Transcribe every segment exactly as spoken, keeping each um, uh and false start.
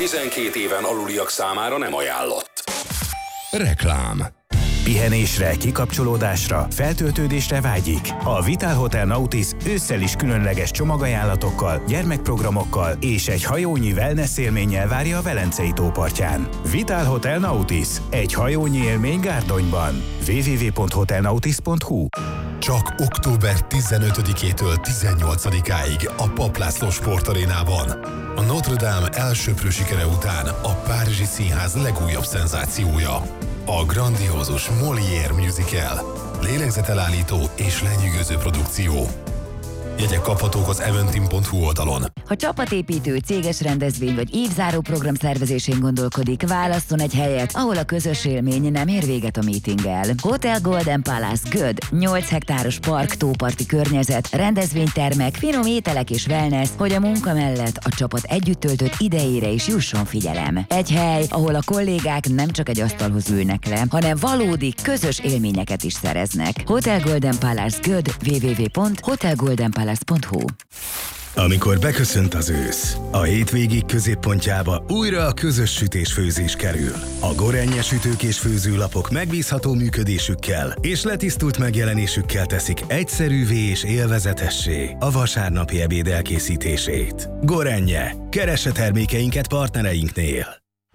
tizenkét éven aluliak számára nem ajánlott. Reklám. Pihenésre, kikapcsolódásra, feltöltődésre vágyik? A Vitál Hotel Nautis ősszel is különleges csomagajánlatokkal, gyermekprogramokkal és egy hajónyi wellness élménnyel várja a Velencei tópartján. Vitál Hotel Nautis, egy hajónyi élmény Gárdonyban. double-u double-u double-u pont hotel nautis pont hu. Csak október tizenötödikétől tizennyolcadikáig a Papp László Sportarénában. A Notre Dame elsöprő sikere után a Párizsi Színház legújabb szenzációja. A grandiózus Molière musical, lélegzetelállító és lenyűgöző produkció. Jegyek kaphatók az eventim pont hu oldalon. Ha csapatépítő, céges rendezvény vagy évzáró program szervezésén gondolkodik, válasszon egy helyet, ahol a közös élmény nem ér véget a meetinggel. Hotel Golden Palace Göd, nyolc hektáros park, tóparti környezet, rendezvénytermek, finom ételek és wellness, hogy a munka mellett a csapat együtt töltött idejére is jusson figyelem. Egy hely, ahol a kollégák nem csak egy asztalhoz ülnek le, hanem valódi, közös élményeket is szereznek. Hotel Golden Palace Göd, double-u double-u double-u pont hotel golden palace pont hu. Amikor beköszönt az ősz, a hétvégig középpontjába újra a közös sütés-főzés kerül. A Gorenje sütők és főzőlapok megbízható működésükkel és letisztult megjelenésükkel teszik egyszerűvé és élvezetessé a vasárnapi ebéd elkészítését. Gorenje. Keresse termékeinket partnereinknél.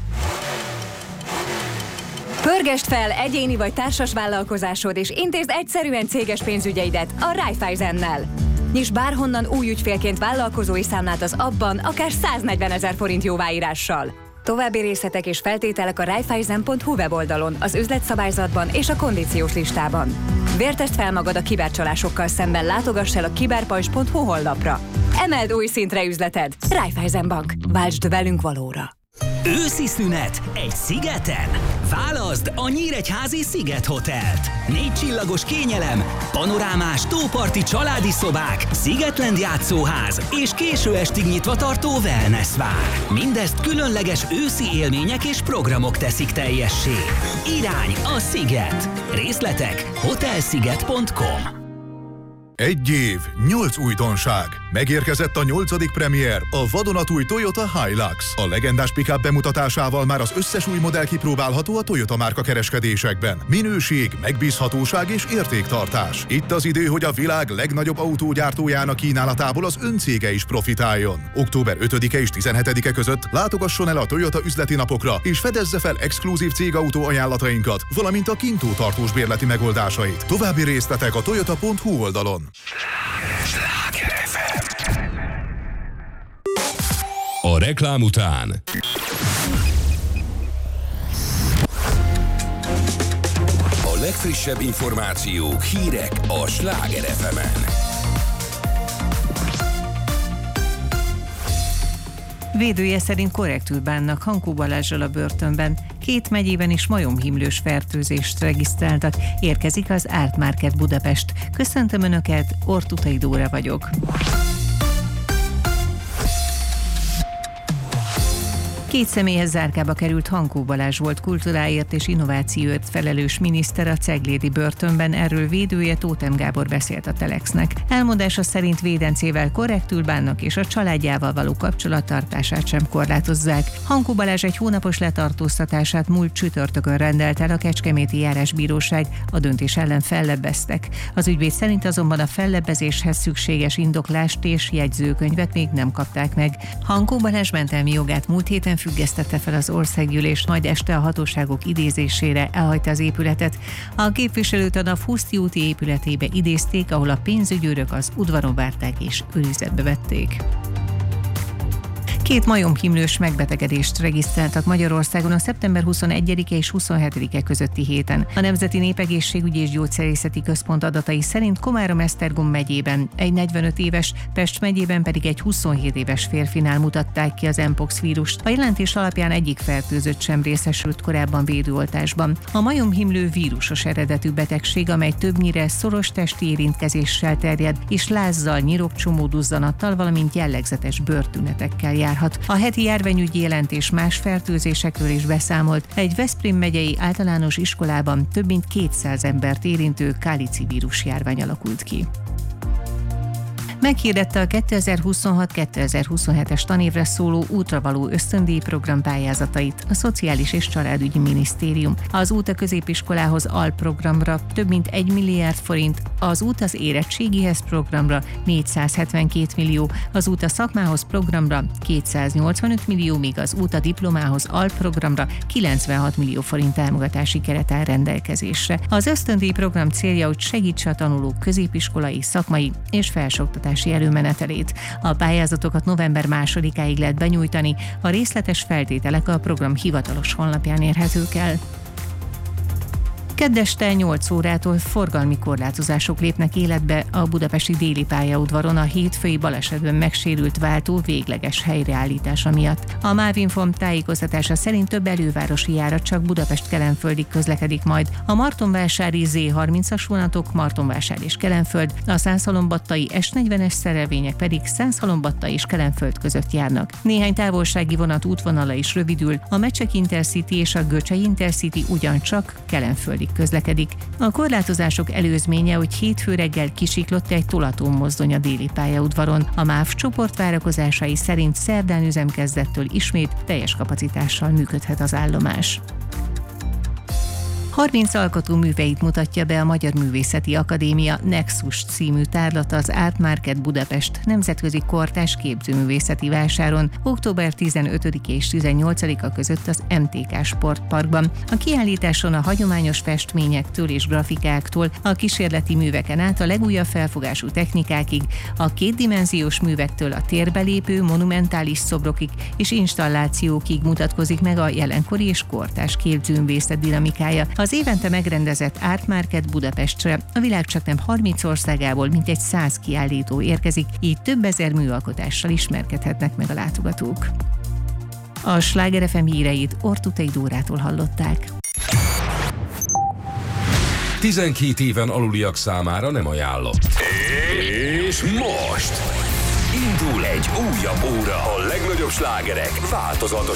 Pörgesd fel egyéni vagy társas vállalkozásod, és intézd egyszerűen céges pénzügyeidet a Raiffeisennel. Nyisd bárhonnan új ügyfélként vállalkozói számlát az appban, akár száznegyvenezer forint jóváírással. További részletek és feltételek a raiffeisen pont hu weboldalon, az üzletszabályzatban és a kondíciós listában. Vértesd fel magad a kibercsalásokkal szemben, látogass el a kiberpajzs pont hu honlapra. Emeld új szintre üzleted. Raiffeisen Bank. Váltsd velünk valóra. Őszi szünet egy szigeten? Válaszd a Nyíregyházi Sziget Hotelt. Négy csillagos kényelem, panorámás tóparti családi szobák, Szigetland játszóház és késő estig nyitva tartó wellness vár. Mindezt különleges őszi élmények és programok teszik teljessé. Irány a Sziget. Részletek hotelsziget pont com. Egy év, nyolc újdonság. Megérkezett a nyolcadik premier, a vadonatúj Toyota Hilux. A legendás pick-up bemutatásával már az összes új modell kipróbálható a Toyota márka kereskedésekben. Minőség, megbízhatóság és értéktartás. Itt az idő, hogy a világ legnagyobb autógyártójának kínálatából az öncége is profitáljon. október ötödike és tizenhetedike között látogasson el a Toyota üzleti napokra, és fedezze fel exkluzív cégautó ajánlatainkat, valamint a Kintó tartós bérleti megoldásait. További részletek a toyota pont hu oldalon. A reklám után A legfrissebb információk, hírek a Sláger ef emen. Védője szerint korrektül bánnak Hankó Balázsral a börtönben. Két megyében is majomhimlős fertőzést regisztráltak. Érkezik az Art Market Budapest. Köszöntöm Önöket, Ortutai Dóra vagyok. Két személyhez zárkába került Hankó Balázs volt kultúráért és innovációért felelős miniszter a ceglédi börtönben, erről védője Tóth Gábor beszélt a Telexnek. Elmondása szerint védencével korrektül bánnak és a családjával való kapcsolattartását sem korlátozzák. Hankó Balázs egy hónapos letartóztatását múlt csütörtökön rendelt el a Kecskeméti Járásbíróság, a döntés ellen fellebbeztek. Az ügyvéd szerint azonban a fellebbezéshez szükséges indoklást és jegyzőkönyvet még nem kapták meg. Hankó Balázs mentelmi jogát múlt héten függesztette fel az országgyűlés, majd este a hatóságok idézésére elhagyta az épületet. A képviselőt a NAV Huszti úti épületébe idézték, ahol a pénzügyőrök az udvaron várták és őrizetbe vették. Két majomhimlős megbetegedést regisztráltak Magyarországon a szeptember huszonegyedike és huszonhetedike közötti héten. A Nemzeti Népegészségügyi és Gyógyszerészeti Központ adatai szerint Komárom-Esztergom megyében egy negyvenöt éves, Pest megyében pedig egy huszonhét éves férfinál mutatták ki az mpox vírust. A jelentés alapján egyik fertőzött sem részesült korábban védőoltásban. A majomhimlő vírusos eredetű betegség, amely többnyire szoros testi érintkezéssel terjed, és lázzal, nyirokcsomóduzzanattal, valamint jellegzetes bőrtünetekkel jár. A heti járványügyi jelentés más fertőzésekről is beszámolt. Egy Veszprém megyei általános iskolában több mint kétszáz embert érintő kálici vírus járvány alakult ki. Meghirdette a kétezer-huszonhat kétezer-huszonhetes tanévre szóló útravaló ösztöndíj program pályázatait a Szociális és Családügyi Minisztérium. Az út a középiskolához alprogramra több mint egy milliárd forint, az út az érettségihez programra négyszázhetvenkét millió, az út a szakmához programra kétszáznyolcvanöt millió, míg az út a diplomához alprogramra kilencvenhat millió forint támogatási keret áll rendelkezésre. Az ösztöndíj program célja, hogy segítse a tanulók középiskolai, szakmai és felsőoktatási előmenetelét. A pályázatokat november másodikáig lehet benyújtani, a részletes feltételek a program hivatalos honlapján érhetők el. Kedd este nyolc órától forgalmi korlátozások lépnek életbe a budapesti déli pályaudvaron a hétfői balesetben megsérült váltó végleges helyreállítása miatt. A Mávinform tájékoztatása szerint több elővárosi járat csak Budapest-Kelenföldig közlekedik majd. A martonvásári zé harmincas vonatok Martonvásár és Kelenföld, a Százhalombattai es negyvenes szerelvények pedig Százhalombatta és Kelenföld között járnak. Néhány távolsági vonat útvonala is rövidül, a Mecsek Intercity és a Göcsei Intercity ugyancsak Kelenföldig közlekedik. A korlátozások előzménye, hogy hétfő reggel kisiklott egy tolatómozdony a déli pályaudvaron. A MÁV csoport várakozásai szerint szerdán üzemkezdettől ismét teljes kapacitással működhet az állomás. harminc alkotóműveit mutatja be a Magyar Művészeti Akadémia Nexus című tárlata az Art Market Budapest nemzetközi kortárs képzőművészeti vásáron október tizenötödike és tizennyolcadika között az em té ká Sportparkban. A kiállításon a hagyományos festményektől és grafikáktól a kísérleti műveken át a legújabb felfogású technikákig, a kétdimenziós művektől a térbelépő monumentális szobrokig és installációkig mutatkozik meg a jelenkori és kortárs képzőművészet dinamikája. Az évente megrendezett Art Market Budapestre a világ csaknem harminc országából mintegy száz kiállító érkezik, így több ezer műalkotással ismerkedhetnek meg a látogatók. A Sláger ef em híreit Ortutai Dórától hallották. tizenkét éven aluliak számára nem ajánlott. És most indul egy újabb óra. A legnagyobb slágerek változatos